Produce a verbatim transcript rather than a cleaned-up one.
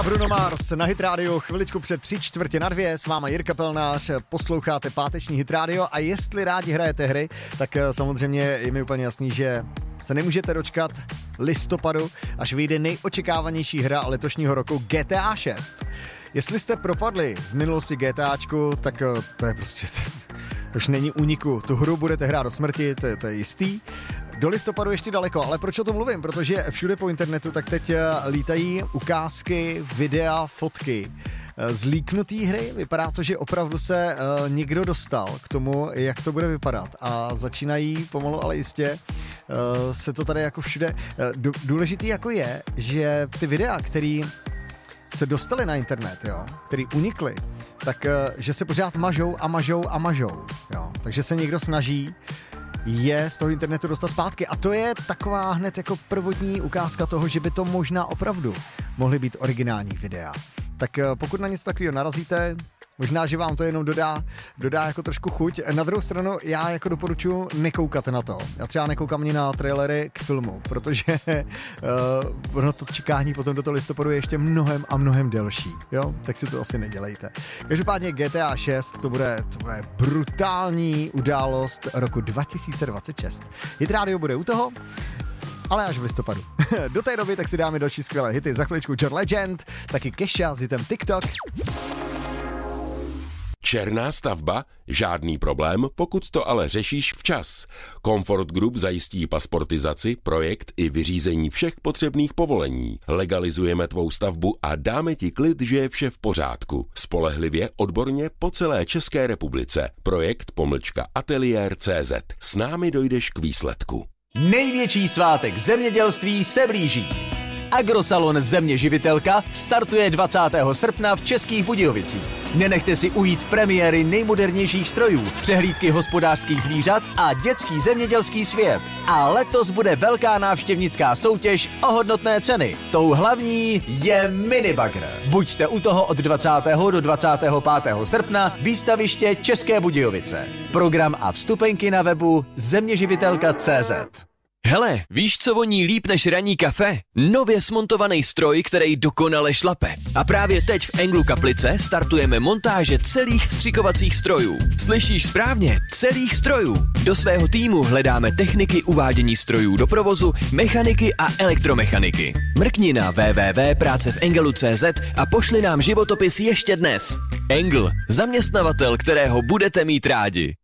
Bruno Mars na Hit Radio, chviličku před tři čtvrtě na dvě, s váma Jirka Pelnář, posloucháte páteční Hit Radio a jestli rádi hrajete hry, tak samozřejmě je mi úplně jasný, že se nemůžete dočkat listopadu, až vyjde nejočekávanější hra letošního roku G T A šest. Jestli jste propadli v minulosti GTAčku, tak to je prostě, to už není úniku. Tu hru budete hrát do smrti, to je, to je jistý. Do listopadu ještě daleko, ale proč o tom mluvím? Protože všude po internetu tak teď lítají ukázky, videa, fotky z líknutý hry. Vypadá to, že opravdu se uh, někdo dostal k tomu, jak to bude vypadat a začínají pomalu, ale jistě uh, se to tady jako všude. Uh, důležitý jako je, že ty videa, který se dostali na internet, jo, který unikly, tak uh, že se pořád mažou a mažou a mažou, jo. Takže se někdo snaží je z toho internetu dostat zpátky. A to je taková hned jako prvotní ukázka toho, že by to možná opravdu mohly být originální videa. Tak pokud na něco takového narazíte, možná, že vám to jenom dodá, dodá jako trošku chuť. Na druhou stranu já jako doporučuji nekoukat na to. Já třeba nekoukám ani na trailery k filmu, protože uh, ono to čekání potom do toho listopadu je ještě mnohem a mnohem delší. Jo? Tak si to asi nedělejte. Každopádně G T A šest to bude, to bude brutální událost roku dva tisíce dvacet šest. Hit Radio bude u toho, ale až v listopadu. Do té doby tak si dáme další skvělé hity. Za chviličku John Legend, taky Kesha s hitem TikTok. Černá stavba? Žádný problém, pokud to ale řešíš včas. Comfort Group zajistí pasportizaci, projekt i vyřízení všech potřebných povolení. Legalizujeme tvou stavbu a dáme ti klid, že je vše v pořádku. Spolehlivě, odborně po celé České republice. Projekt pomlčka ateliér tečka cé zet. S námi dojdeš k výsledku. Největší svátek zemědělství se blíží. Agrosalon Země živitelka startuje dvacátého srpna v Českých Budějovicích. Nenechte si ujít premiéry nejmodernějších strojů, přehlídky hospodářských zvířat a dětský zemědělský svět. A letos bude velká návštěvnická soutěž o hodnotné ceny. Tou hlavní je minibagr. Buďte u toho od dvacátého do dvacátého pátého srpna, výstaviště České Budějovice. Program a vstupenky na webu zeměživitelka tečka cé zet. Hele, víš, co voní líp než ranní kafe? Nově smontovaný stroj, který dokonale šlape. A právě teď v Englu Kaplice startujeme montáže celých vstřikovacích strojů. Slyšíš správně, celých strojů. Do svého týmu hledáme techniky uvádění strojů do provozu, mechaniky a elektromechaniky. Mrkni na w w w tečka práce v engelu tečka cé zet a pošli nám životopis ještě dnes. Engl, zaměstnavatel, kterého budete mít rádi.